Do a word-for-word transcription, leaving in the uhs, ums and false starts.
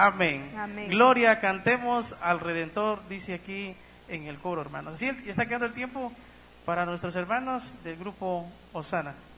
Amén. Amén. Gloria, cantemos al Redentor, dice aquí en el coro, hermanos. Así está quedando el tiempo para nuestros hermanos del grupo Osana.